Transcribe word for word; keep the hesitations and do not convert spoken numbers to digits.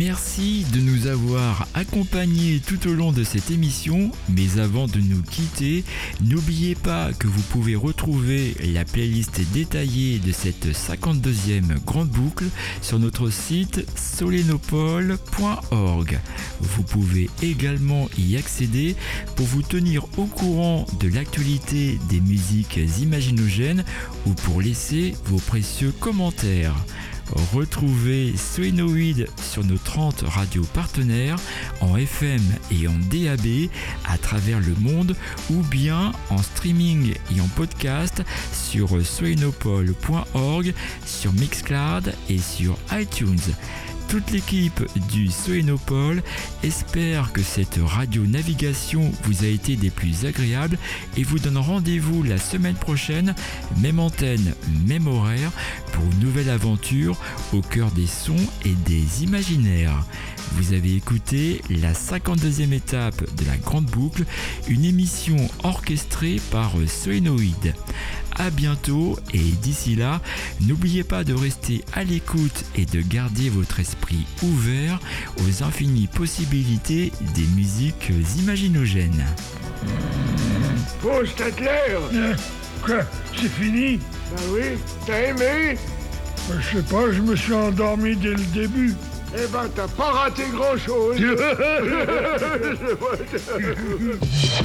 Merci de nous avoir accompagnés tout au long de cette émission, mais avant de nous quitter, n'oubliez pas que vous pouvez retrouver la playlist détaillée de cette cinquante-deuxième grande boucle sur notre site solenopole point org. Vous pouvez également y accéder pour vous tenir au courant de l'actualité des musiques imaginogènes ou pour laisser vos précieux commentaires. Retrouvez Solenoid sur nos trente radios partenaires en F M et en D A B à travers le monde ou bien en streaming et en podcast sur solenopole point org, sur Mixcloud et sur iTunes. Toute l'équipe du Solenopole espère que cette radio-navigation vous a été des plus agréables et vous donne rendez-vous la semaine prochaine, même antenne, même horaire, pour une nouvelle aventure au cœur des sons et des imaginaires. Vous avez écouté la cinquante-deuxième étape de la Grande Boucle, une émission orchestrée par Solenoid. À bientôt et d'ici là, n'oubliez pas de rester à l'écoute et de garder votre esprit ouvert aux infinies possibilités des musiques imaginogènes. Oh, c'est clair. Euh, quoi? C'est fini? Ben oui, t'as aimé? Ben, je sais pas, je me suis endormi dès le début. Eh ben, t'as pas raté grand-chose.